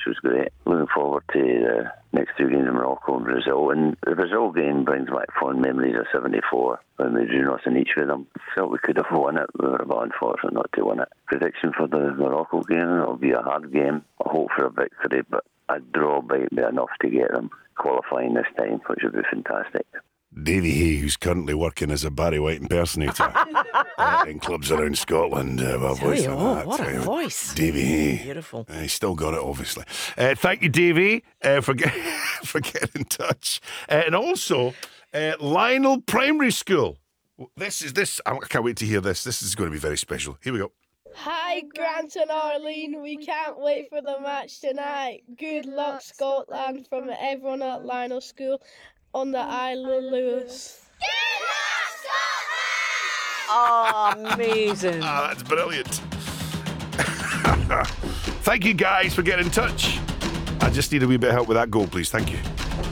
was great. Looking forward to the next 2 games in Morocco and Brazil. And the Brazil game brings back fond memories of 74 when we drew nothing each with them. Felt we could have won it. We were a bit unfortunate not to win it. Prediction for the Morocco game, it'll be a hard game. I hope for a victory, but a draw might be enough to get them qualifying this time, which would be fantastic. Davy Hay, who's currently working as a Barry White impersonator in clubs around Scotland. What a voice. Davy Hay. Beautiful. He's still got it, obviously. Thank you, Davy, for getting in touch. And also, Lionel Primary School. I can't wait to hear this. This is going to be very special. Here we go. Hi, Grant and Arlene. We can't wait for the match tonight. Good luck, Scotland, from everyone at Lionel School on the Isle of Lewis. Good luck, Scotland! Oh, amazing. That's brilliant. Thank you, guys, for getting in touch. I just need a wee bit of help with that goal, please. Thank you.